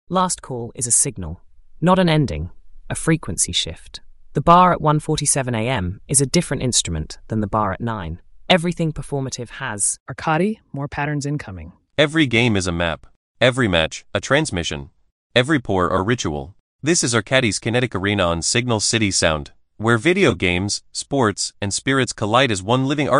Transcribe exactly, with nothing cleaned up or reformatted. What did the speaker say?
Last call is a signal, not an ending, a frequency shift. The bar at one forty-seven a m is a different instrument than the bar at nine. Everything performative has Arcadi, more patterns incoming. Every game is a map. Every match, a transmission. Every pour or ritual. This is Arcadi's kinetic arena on Signal City Sound, where video games, sports, and spirits collide as one living